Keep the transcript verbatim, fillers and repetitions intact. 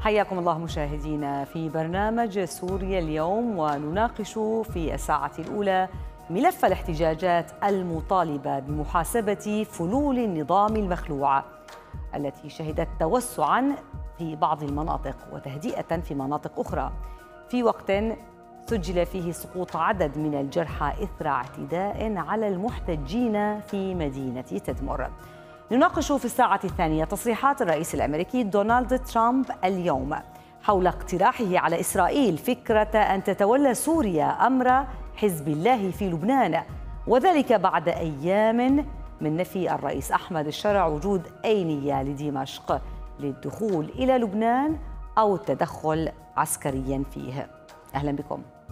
حياكم الله مشاهدينا في برنامج سوريا اليوم، ونناقش في الساعة الأولى ملف الاحتجاجات المطالبة بمحاسبة فلول النظام المخلوع التي شهدت توسعا في بعض المناطق وتهدئة في مناطق أخرى، في وقت سجل فيه سقوط عدد من الجرحى إثر اعتداء على المحتجين في مدينة تدمر. نناقش في الساعة الثانية تصريحات الرئيس الأمريكي دونالد ترامب اليوم حول اقتراحه على إسرائيل فكرة أن تتولى سوريا أمر حزب الله في لبنان، وذلك بعد أيام من نفي الرئيس أحمد الشرع وجود أي نية لدمشق للدخول إلى لبنان أو التدخل عسكريا فيه. أهلا بكم.